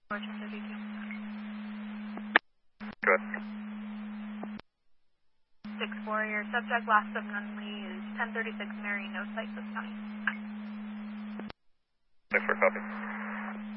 Good. 6-4, your subject last of Nunley is 1036 Mary, no sight this county. 6-4, copy.